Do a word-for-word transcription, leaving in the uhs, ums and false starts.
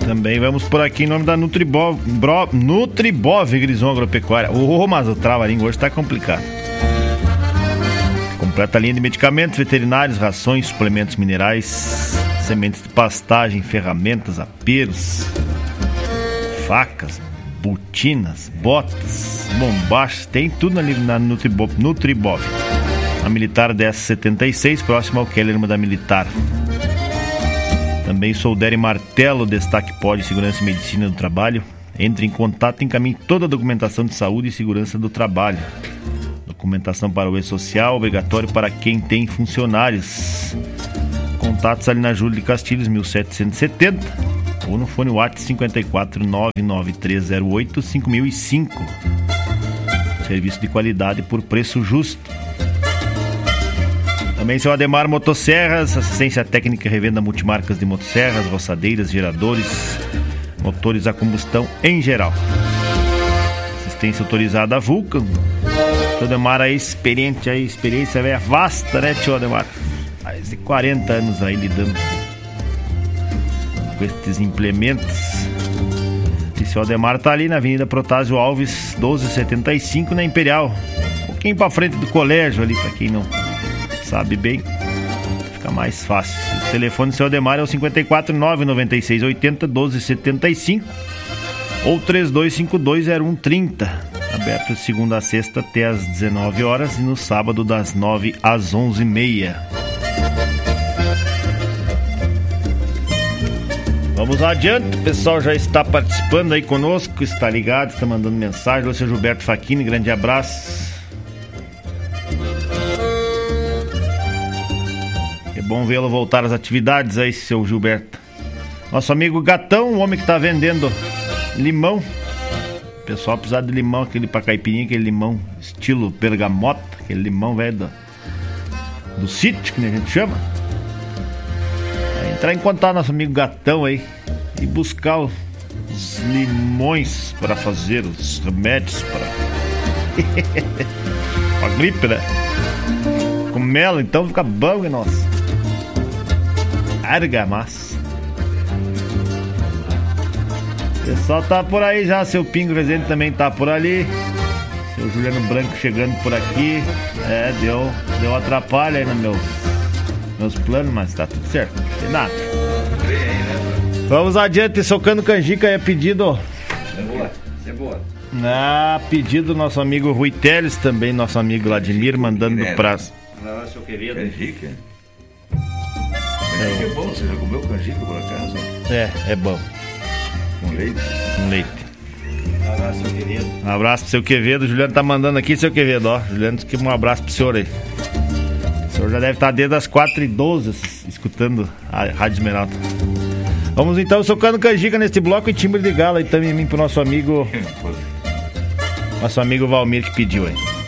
Também vamos por aqui em nome da Nutribov, Bro, Nutribov Grison Agropecuária. Ô, oh, mas o trava-língua hoje tá complicado. Completa linha de medicamentos veterinários, rações, suplementos minerais, sementes de pastagem, ferramentas, aperos, facas, botinas, botas, bombachas, tem tudo ali na Nutribov. Nutribov. A Militar dez setenta e seis, próximo ao Kellerman da Militar. Também Soldere Martelo, destaque Pod, Segurança e Medicina do Trabalho. Entre em contato e encaminhe toda a documentação de saúde e segurança do trabalho. Documentação para o E-Social, obrigatório para quem tem funcionários. Contatos ali na Júlio de Castilhos, mil setecentos e setenta, ou no fone WhatsApp cinco quatro nove nove três zero oito cinco mil e cinco. Serviço de qualidade por preço justo. Também seu Ademar Motosserras, assistência técnica e revenda multimarcas de motosserras, roçadeiras, geradores, motores a combustão em geral. Assistência autorizada a Vulcan. Seu Ademar é experiente, a experiência é vasta, né, tio Ademar? Mais de quarenta anos aí lidando com estes implementos. E seu Ademar tá ali na Avenida Protásio Alves, doze setenta e cinco, na Imperial. Um pouquinho pra frente do colégio ali, pra quem não sabe bem, fica mais fácil. O telefone do seu Ademar é o cinco quatro nove nove seis oito zero um dois sete cinco ou três dois cinco dois zero um três zero. Aberto de segunda a sexta até às dezenove horas e no sábado das nove às onze e meia. Vamos adiante, o pessoal já está participando aí conosco, está ligado, está mandando mensagem. O seu Gilberto Facchini, grande abraço. É bom vê-lo voltar às atividades aí, seu Gilberto. Nosso amigo Gatão, o homem que está vendendo limão. O pessoal precisa de limão, aquele pra caipirinha, aquele limão estilo bergamota, aquele limão velho do, do sítio, que a gente chama. Vai entrar em contato nosso amigo Gatão aí e buscar os, os limões para fazer os remédios para a gripe, né? Com mel, então fica bom, hein, nossa. Argamassa. O pessoal tá por aí já, seu Pingo Rezende também tá por ali. Seu Juliano Branco chegando por aqui. É, deu, deu atrapalha aí nos meus, meus planos, mas tá tudo certo, não tem nada. Vamos adiante, socando canjica é pedido. É boa, é boa. Ah, pedido do nosso amigo Rui Teles, também nosso amigo Vladimir, mandando pra. Não, seu querido. Canjica? Canjica é bom, você já comeu canjica por acaso? É, é bom. Com leite? Com leite. Um abraço, seu querido. Um abraço pro seu Quevedo. O Juliano tá mandando aqui, seu Quevedo, ó. Juliano, um abraço pro senhor aí. O senhor já deve estar desde as quatro e doze escutando a Rádio Esmeralda. Vamos então socando canjica neste bloco e timbre de gala e também pro nosso amigo. Nosso amigo Valmir que pediu aí.